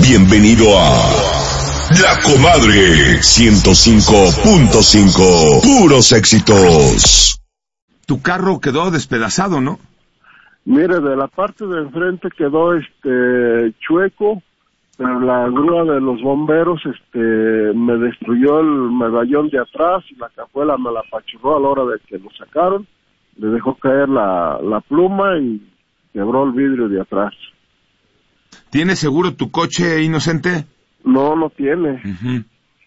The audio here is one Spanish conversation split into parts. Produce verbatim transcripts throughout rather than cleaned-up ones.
Bienvenido a La Comadre ciento cinco punto cinco. Puros éxitos. Tu carro quedó despedazado, ¿no? Mire, de la parte de enfrente quedó este chueco, pero la grúa de los bomberos este me destruyó el medallón de atrás y la cajuela me la apachurró a la hora de que lo sacaron. Le dejó caer la, la pluma y quebró el vidrio de atrás. ¿Tiene seguro tu coche, inocente? No, no tiene. Uh-huh.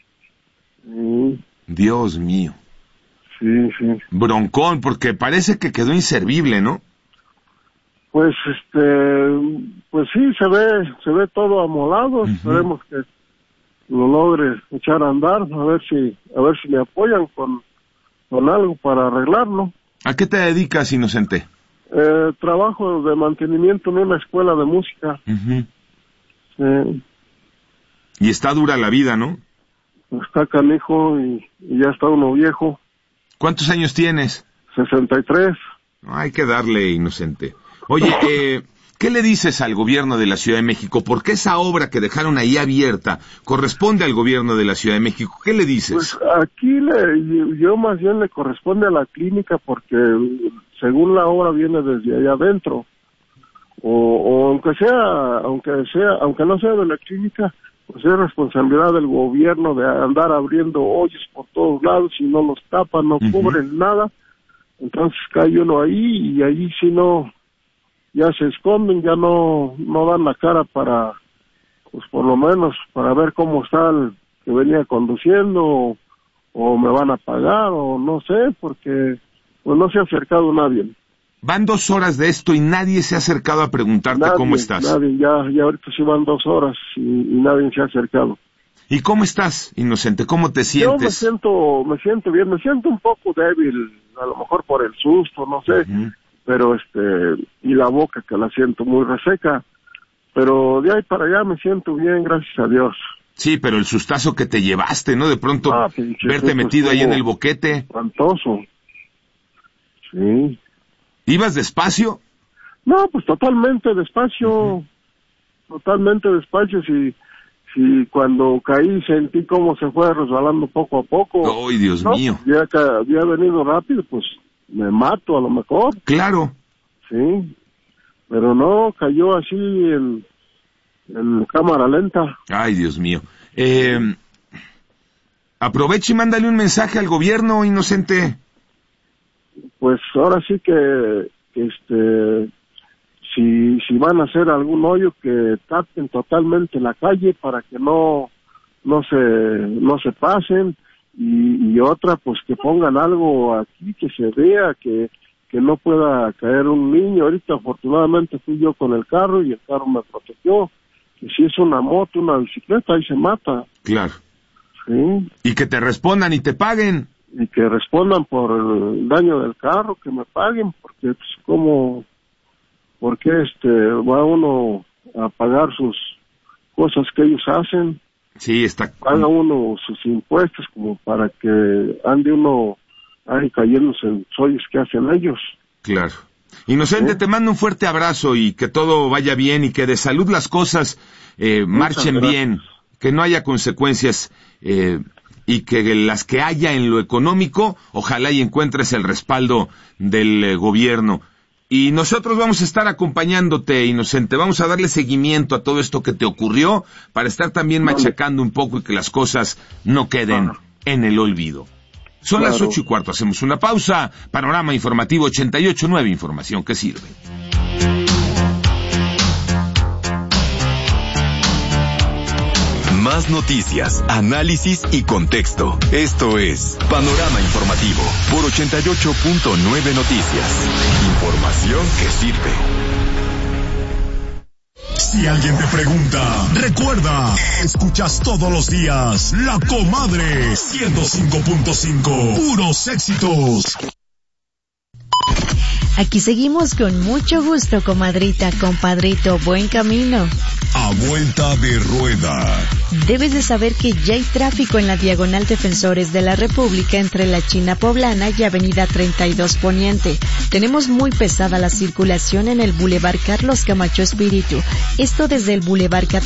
Sí. Dios mío. Sí, sí. Broncón, porque parece que quedó inservible, ¿no? Pues, este, pues sí, se ve, se ve todo amolado. Uh-huh. Esperemos que lo logre echar a andar, a ver si, a ver si me apoyan con, con algo para arreglarlo. ¿A qué te dedicas, inocente? Eh, trabajo de mantenimiento en una escuela de música. Uh-huh. Sí. Y está dura la vida, ¿no? Está canijo y, y ya está uno viejo. ¿Cuántos años tienes? sesenta y tres. No, hay que darle, inocente. Oye, eh, ¿qué le dices al gobierno de la Ciudad de México? Porque esa obra que dejaron ahí abierta corresponde al gobierno de la Ciudad de México. ¿Qué le dices? Pues aquí le, yo más bien le corresponde a la clínica porque según la obra viene desde allá adentro. O, o aunque sea, aunque sea, aunque no sea de la clínica, pues es responsabilidad del gobierno de andar abriendo hoyos por todos lados y no los tapan, no uh-huh. cubren nada. Entonces cae uno ahí y ahí si no, ya se esconden, ya no, no dan la cara para, pues por lo menos para ver cómo está el que venía conduciendo o, o me van a pagar o no sé, porque pues no se ha acercado nadie. Van dos horas de esto y nadie se ha acercado a preguntarte nadie, cómo estás. Nadie, ya, ya ahorita sí van dos horas y, y nadie se ha acercado. ¿Y cómo estás, inocente? ¿Cómo te sientes? Yo me siento, me siento bien, me siento un poco débil, a lo mejor por el susto, no sé, uh-huh. pero este, y la boca que la siento muy reseca, pero de ahí para allá me siento bien, gracias a Dios. Sí, pero el sustazo que te llevaste, ¿no? De pronto ah, pinche, verte metido ahí en el boquete. Espantoso. Sí. ¿Ibas despacio? No, pues totalmente despacio, uh-huh. totalmente despacio, si, si cuando caí sentí cómo se fue resbalando poco a poco. ¡Ay, Dios no, mío! Ya que había venido rápido, pues me mato a lo mejor. Claro. Sí, pero no, cayó así en, en cámara lenta. ¡Ay, Dios mío! Eh, aprovecha y mándale un mensaje al gobierno, inocente. Pues ahora sí que, que este, si, si van a hacer algún hoyo que tapen totalmente la calle para que no, no se, no se pasen y, y otra pues que pongan algo aquí que se vea que, que no pueda caer un niño. Ahorita afortunadamente fui yo con el carro y el carro me protegió. Que si es una moto, una bicicleta, ahí se mata. Claro. Sí. Y que te respondan y te paguen. Y que respondan por el daño del carro, que me paguen, porque pues como, porque este, va uno a pagar sus cosas que ellos hacen. Sí, está. Paga uno sus impuestos como para que ande uno ahí cayéndose en hoyos que hacen ellos. Claro. Inocente, ¿sí? Te mando un fuerte abrazo y que todo vaya bien y que de salud las cosas eh, marchen bien, que no haya consecuencias eh, y que las que haya en lo económico, ojalá y encuentres el respaldo del eh, gobierno. Y nosotros vamos a estar acompañándote, Inocente, vamos a darle seguimiento a todo esto que te ocurrió para estar también machacando un poco y que las cosas no queden en el olvido. Son claro. Las ocho y cuarto, hacemos una pausa. Panorama Informativo ochenta y ocho punto nueve, información que sirve. Más noticias, análisis y contexto. Esto es Panorama Informativo por ochenta y ocho punto nueve Noticias. Información que sirve. Si alguien te pregunta, recuerda, escuchas todos los días La Comadre ciento cinco punto cinco. Puros éxitos. Aquí seguimos con mucho gusto, comadrita, compadrito, buen camino. A vuelta de rueda. Debes de saber que ya hay tráfico en la Diagonal Defensores de la República entre la China Poblana y Avenida treinta y dos Poniente. Tenemos muy pesada la circulación en el Boulevard Carlos Camacho Espíritu. Esto desde el Boulevard